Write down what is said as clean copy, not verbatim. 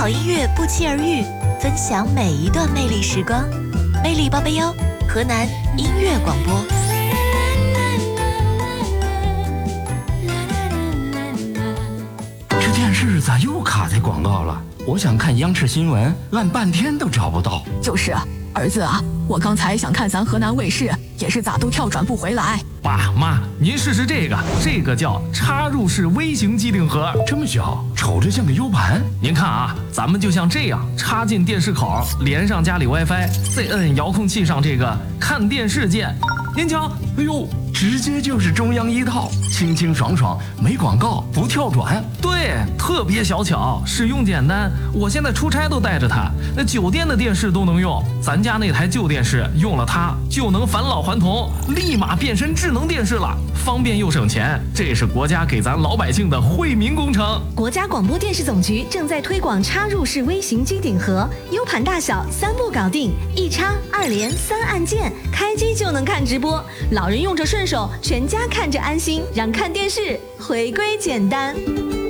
好音乐不期而遇，分享每一段魅力时光。魅力881，河南音乐广播。 这电视咋又卡在广告了？我想看央视新闻，按半天都找不到。 就是啊，儿子啊，我刚才想看咱河南卫视，也是咋都跳转不回来。 爸妈，您试试这个叫插入式微型机顶盒， 这么小，瞅着像个 U 盘。 您看啊，咱们就像这样插进电视口，连上家里 WiFi， 再摁遥控器上这个看电视键。您瞧， 哎呦，直接就是中央一套，清清爽爽，没广告，不跳转。 对，特别小巧，使用简单。我现在出差都带着它，那酒店的电视都能用。咱家那台旧电视用了它就能返老还童，立马变身智能电视了，方便又省钱。这是国家给咱老百姓的惠民工程。 国家广播电视总局正在推广插入式微型机顶盒，U 盘大小3步搞定，一插2连3按键，开机就能看直播。老人用着顺手，全家看着安心，让看电视回归简单。